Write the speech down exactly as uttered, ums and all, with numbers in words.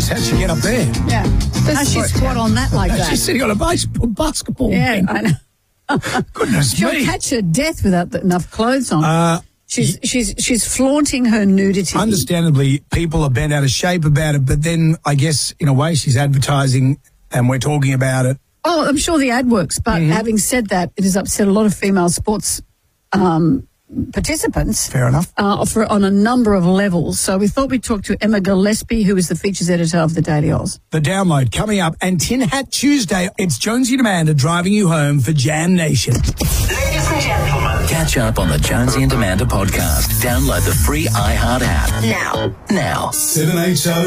Jeez, how'd she get up there? Yeah. How'd she squat on that like that? She's sitting on a baseball, basketball. Yeah, thing. I know. Goodness She'll me. catch her death without enough clothes on. Uh, she's she's she's flaunting her nudity. Understandably, people are bent out of shape about it, but then I guess in a way she's advertising and we're talking about it. Oh, I'm sure the ad works, but Mm-hmm. having said that, it has upset a lot of female sports um, participants. Fair enough. Uh, for, on a number of levels. So we thought we'd talk to Emma Gillespie, who is the features editor of the Daily Oz. The download coming up, and Tin Hat Tuesday. It's Jonesy and Amanda driving you home for Jam Nation. Ladies and gentlemen, Catch up on the Jonesy and Amanda podcast. Download the free iHeart app. now. Now. seven eight zero